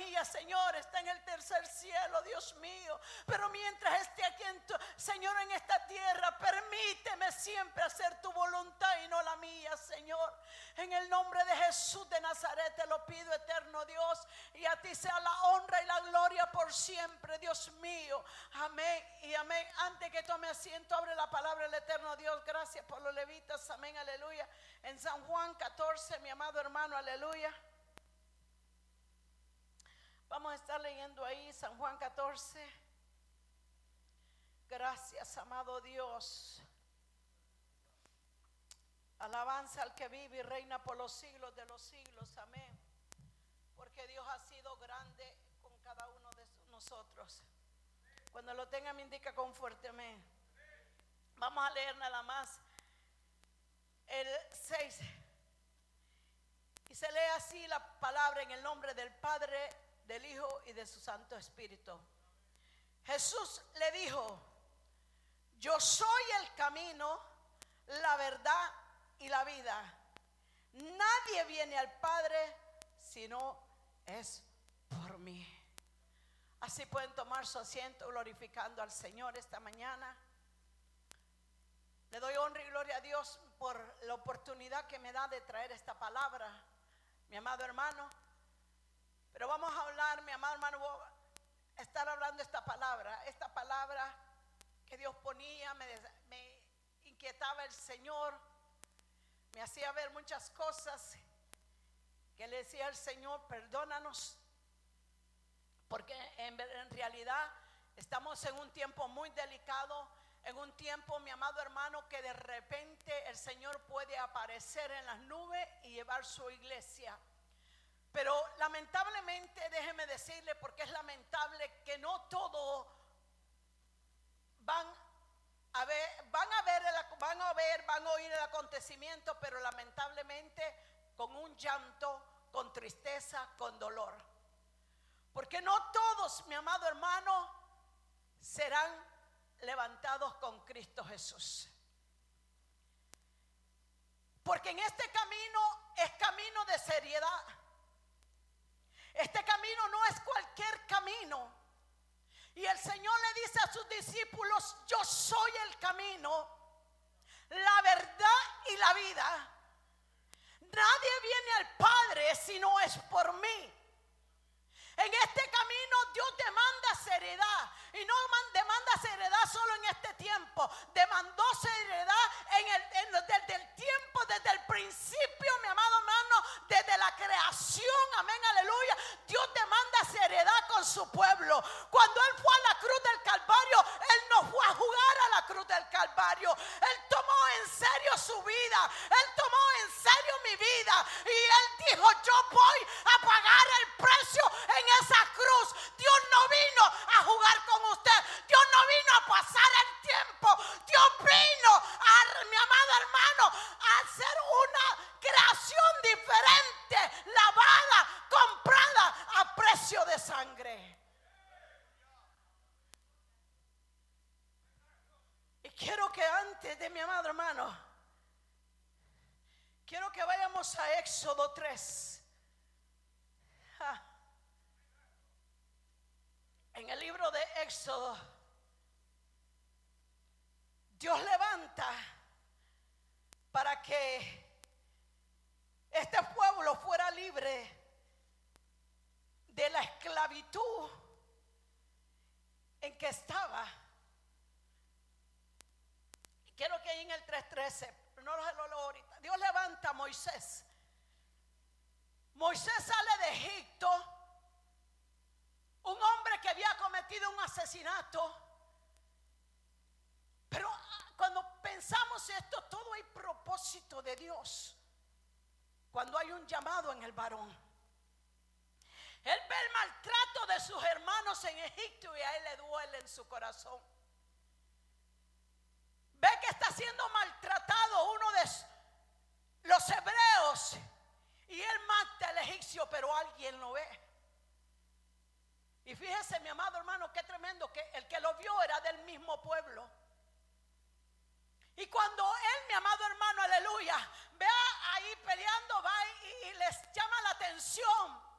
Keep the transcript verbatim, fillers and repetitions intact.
mía, Señor, está en el tercer cielo, Dios mío. Pero mientras esté aquí, en tu, Señor, en esta tierra, permíteme siempre hacer tu voluntad y no la mía, Señor. En el nombre de Jesús de Nazaret te lo pido, eterno Dios. Y a ti sea la honra y la gloria por siempre, Dios mío. Amén y amén. Antes que tome asiento, abre la palabra del eterno Dios. Gracias por los levitas. Amén, aleluya. En San Juan catorce, mi amado hermano, aleluya. Vamos a estar leyendo ahí San Juan catorce. Gracias, amado Dios. Alabanza al que vive y reina por los siglos de los siglos. Amén. Porque Dios ha sido grande con cada uno de nosotros. Cuando lo tenga me indica con fuerte amén. Vamos a leer nada más el seis. Y se lee así la palabra en el nombre del Padre, del Hijo y de su Santo Espíritu. Jesús le dijo: yo soy el camino, la verdad y la vida. Nadie viene al Padre si no es por mí. Así pueden tomar su asiento glorificando al Señor esta mañana. Le doy honra y gloria a Dios por la oportunidad que me da de traer esta palabra, mi amado hermano. Pero vamos a hablar, mi amado hermano, voy a estar hablando esta palabra, esta palabra que Dios ponía, me, me inquietaba el Señor, me hacía ver muchas cosas que le decía al Señor: perdónanos, porque en, en realidad estamos en un tiempo muy delicado, en un tiempo, mi amado hermano, que de repente el Señor puede aparecer en las nubes y llevar su iglesia. Pero lamentablemente, déjeme decirle, porque es lamentable que no todos van a ver, van a ver, el, van a ver, van a oír el acontecimiento, pero lamentablemente con un llanto, con tristeza, con dolor. Porque no todos, mi amado hermano, serán levantados con Cristo Jesús. Porque en este camino es camino de seriedad. Este camino no es cualquier camino. Y el Señor le dice a sus discípulos: yo soy el camino, la verdad y la vida. Nadie viene al Padre si no es por mí. En este camino Dios demanda seriedad. Y no demanda seriedad solo en este tiempo. Demandó seriedad en el, en, desde el tiempo, desde el principio, mi amado hermano, desde la creación. Amén, aleluya. Dios demanda seriedad con su pueblo. Cuando Él fue a la cruz del Calvario, Él no fue a jugar a la cruz del Calvario. Él tomó en serio su vida. Él tomó en serio mi vida. Y Él dijo: yo voy a pagar el precio en esa cruz. Dios no vino a jugar con usted. Dios no vino a pasar el tiempo. Dios vino a, mi amado hermano, a hacer una creación diferente, lavada, comprada a precio de sangre. Y quiero que antes de mi amado hermano, quiero que vayamos a Éxodo tres. Ah. En el libro de Éxodo, Dios levanta para que este pueblo fuera libre de la esclavitud en que estaba. Quiero que ahí en el tres trece, no lo leo ahorita. Dios levanta a Moisés. Moisés sale de Egipto, un hombre que había cometido un asesinato. Pero cuando pensamos esto, todo hay propósito de Dios. Cuando hay un llamado en el varón, él ve el maltrato de sus hermanos en Egipto y a él le duele en su corazón. Ve que está siendo maltratado uno de los hebreos y él mata al egipcio, pero alguien lo ve. Y fíjese, mi amado hermano, qué tremendo, que el que lo vio era del mismo pueblo. Y cuando él, mi amado hermano, aleluya, ve ahí peleando, va y, y les llama la atención